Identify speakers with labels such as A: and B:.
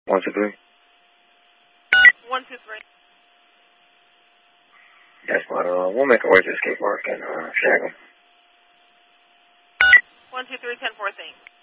A: 123.
B: 123.
A: That's what, we'll make our way to the skate park and, shag them.
B: 123, 10-4 thing.